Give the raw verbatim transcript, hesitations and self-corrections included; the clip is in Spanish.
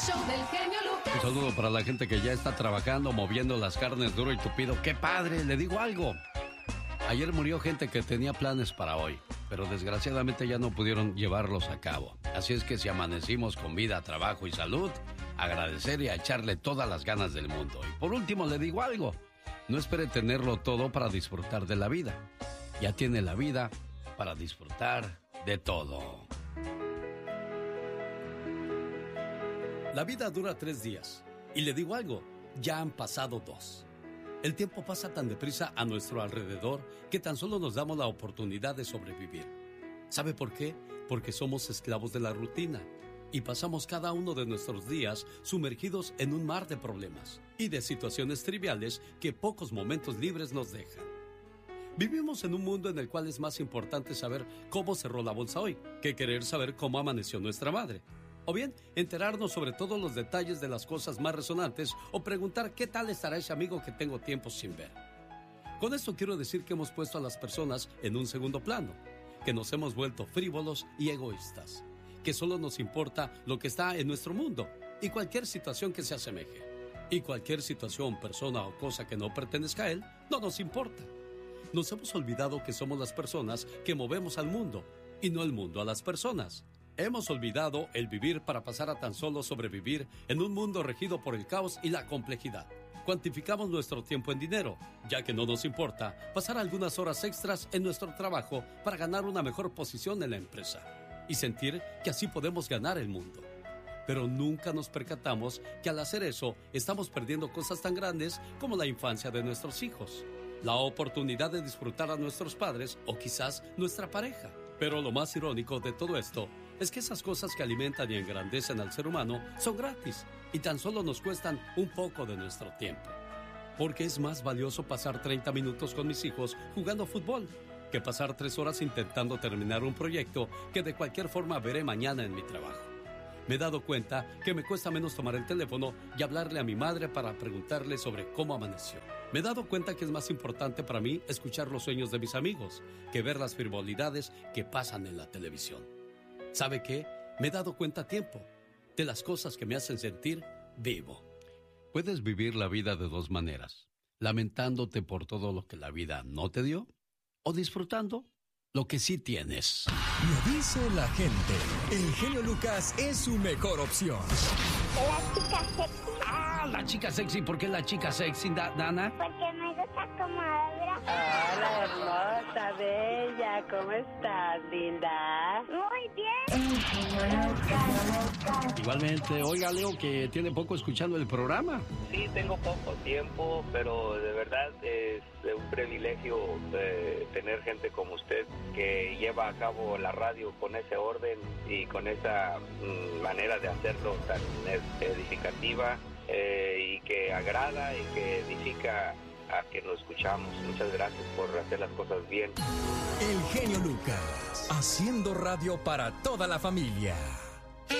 show del genio Lucas. Un saludo para la gente que ya está trabajando, moviendo las carnes duro y tupido. ¡Qué padre! Le digo algo. Ayer murió gente que tenía planes para hoy, pero desgraciadamente ya no pudieron llevarlos a cabo. Así es que si amanecimos con vida, trabajo y salud, agradecer y a echarle todas las ganas del mundo. Y por último le digo algo. No espere tenerlo todo para disfrutar de la vida. Ya tiene la vida para disfrutar de todo. La vida dura tres días. Y le digo algo, ya han pasado dos. El tiempo pasa tan deprisa a nuestro alrededor que tan solo nos damos la oportunidad de sobrevivir. ¿Sabe por qué? Porque somos esclavos de la rutina y pasamos cada uno de nuestros días sumergidos en un mar de problemas y de situaciones triviales que pocos momentos libres nos dejan. Vivimos en un mundo en el cual es más importante saber cómo cerró la bolsa hoy que querer saber cómo amaneció nuestra madre. O bien, enterarnos sobre todos los detalles de las cosas más resonantes o preguntar qué tal estará ese amigo que tengo tiempo sin ver. Con esto quiero decir que hemos puesto a las personas en un segundo plano, que nos hemos vuelto frívolos y egoístas, que solo nos importa lo que está en nuestro mundo y cualquier situación que se asemeje. Y cualquier situación, persona o cosa que no pertenezca a él, no nos importa. Nos hemos olvidado que somos las personas que movemos al mundo y no el mundo a las personas. Hemos olvidado el vivir para pasar a tan solo sobrevivir en un mundo regido por el caos y la complejidad. Cuantificamos nuestro tiempo en dinero, ya que no nos importa pasar algunas horas extras en nuestro trabajo para ganar una mejor posición en la empresa y sentir que así podemos ganar el mundo. Pero nunca nos percatamos que al hacer eso estamos perdiendo cosas tan grandes como la infancia de nuestros hijos, la oportunidad de disfrutar a nuestros padres o quizás nuestra pareja. Pero lo más irónico de todo esto es que esas cosas que alimentan y engrandecen al ser humano son gratis y tan solo nos cuestan un poco de nuestro tiempo. Porque es más valioso pasar treinta minutos con mis hijos jugando fútbol que pasar tres horas intentando terminar un proyecto que de cualquier forma veré mañana en mi trabajo. Me he dado cuenta que me cuesta menos tomar el teléfono y hablarle a mi madre para preguntarle sobre cómo amaneció. Me he dado cuenta que es más importante para mí escuchar los sueños de mis amigos que ver las frivolidades que pasan en la televisión. ¿Sabe qué? Me he dado cuenta a tiempo de las cosas que me hacen sentir vivo. Puedes vivir la vida de dos maneras: lamentándote por todo lo que la vida no te dio o disfrutando lo que sí tienes. Lo dice la gente. El genio Lucas es su mejor opción. La chica sexy. Ah, la chica sexy. ¿Por qué la chica sexy, da- Dana? Porque me gusta como habla. Hola, hermosa, bella. ¿Cómo estás, linda? Muy bien. El Lucas. Igualmente, oiga, Leo, que tiene poco escuchando el programa. Sí, tengo poco tiempo, pero de verdad es un privilegio eh, tener gente como usted que lleva a cabo la radio con ese orden y con esa mm, manera de hacerlo tan edificativa eh, y que agrada y que edifica a quien lo escuchamos. Muchas gracias por hacer las cosas bien. El genio Lucas, haciendo radio para toda la familia.